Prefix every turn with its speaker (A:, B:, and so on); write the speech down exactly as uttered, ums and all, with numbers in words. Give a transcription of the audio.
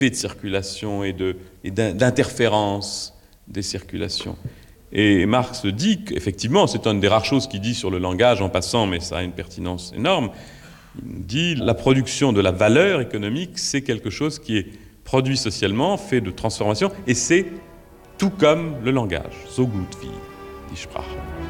A: de circulation et, de, et d'interférence des circulations. Et Marx dit qu'effectivement, c'est une des rares choses qu'il dit sur le langage en passant, mais ça a une pertinence énorme. Il dit la production de la valeur économique, c'est quelque chose qui est produit socialement, fait de transformation, et c'est tout comme le langage, so gut wie die Sprache.